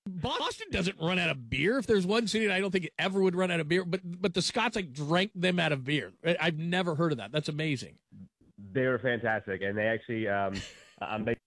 Boston doesn't run out of beer. If there's one city, I don't think it ever would run out of beer. But the Scots like drank them out of beer. I've never heard of that. That's amazing. They were fantastic, and they actually they